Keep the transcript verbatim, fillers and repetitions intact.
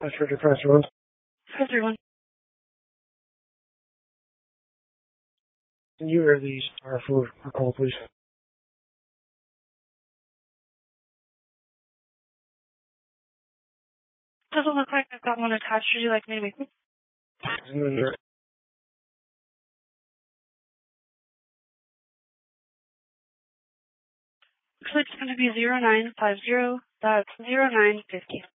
That's for the press release. five three one. Can you hear these are for a call, please? Doesn't look like I've got one attached. Would you like me to make one? Looks like it's going to be zero nine five zero. That's zero nine fifty.